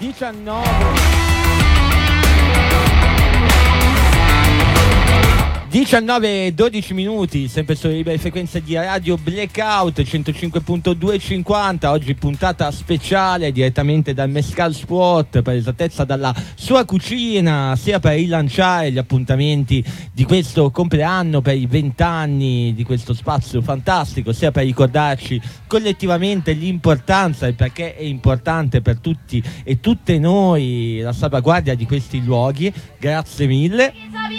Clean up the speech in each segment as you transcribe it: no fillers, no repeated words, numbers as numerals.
19:12 minuti, sempre sulle libere frequenze di Radio Blackout 105.250. Oggi puntata speciale direttamente dal Mescal Sport, per esattezza dalla sua cucina, sia per rilanciare gli appuntamenti di questo compleanno, per i 20 anni di questo spazio fantastico, sia per ricordarci collettivamente l'importanza e perché è importante per tutti e tutte noi la salvaguardia di questi luoghi. Grazie mille.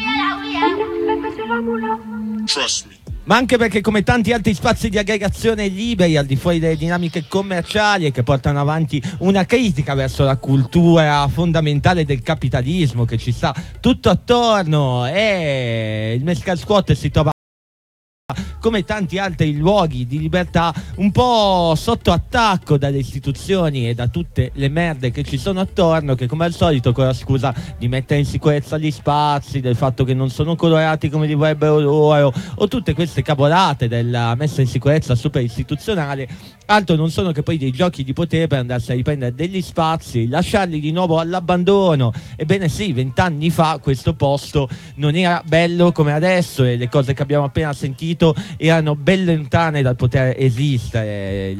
Trust me. Ma anche perché, come tanti altri spazi di aggregazione liberi al di fuori delle dinamiche commerciali e che portano avanti una critica verso la cultura fondamentale del capitalismo che ci sta tutto attorno, e il Mescal Squat si trova, come tanti altri luoghi di libertà, un po' sotto attacco dalle istituzioni e da tutte le merde che ci sono attorno, che come al solito con la scusa di mettere in sicurezza gli spazi, del fatto che non sono colorati come li vorrebbero loro, o tutte queste cavolate della messa in sicurezza super istituzionale, altro non sono che poi dei giochi di potere per andarsi a riprendere degli spazi, lasciarli di nuovo all'abbandono. Ebbene sì, 20 anni fa questo posto non era bello come adesso e le cose che abbiamo appena sentito erano ben lontane dal poter esistere.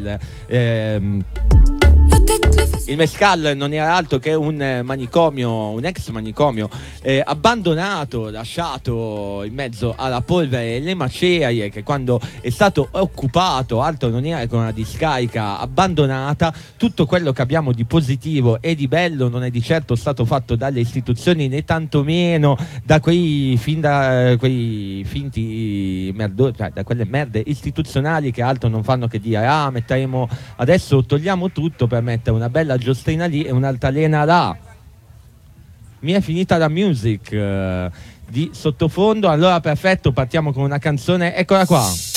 Il Mescal non era altro che un manicomio, un ex manicomio abbandonato, lasciato in mezzo alla polvere e le macerie, che quando è stato occupato altro non era che una discarica abbandonata. Tutto quello che abbiamo di positivo e di bello non è di certo stato fatto dalle istituzioni, né tantomeno da quei finti merdo, cioè da quelle merde istituzionali che altro non fanno che dire metteremo adesso, togliamo tutto per mettere una bella giostrina lì e un'altalena là. Mi è finita la music di sottofondo, allora perfetto, partiamo con una canzone, eccola qua.